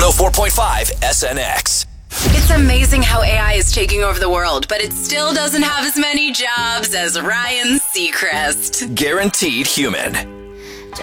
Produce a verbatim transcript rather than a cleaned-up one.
oh four point five S N X. It's amazing how A I is taking over the world, but it still doesn't have as many jobs as Ryan Seacrest. Guaranteed human.